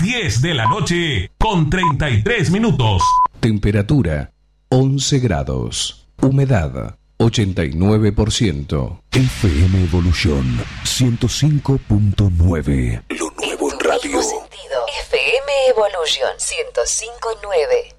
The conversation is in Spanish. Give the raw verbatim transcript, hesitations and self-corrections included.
diez de la noche con treinta y tres minutos. Temperatura once grados. Humedad ochenta y nueve por ciento. F M Evolución ciento cinco punto nueve. Lo nuevo en radio. F M Evolution ciento cinco punto nueve.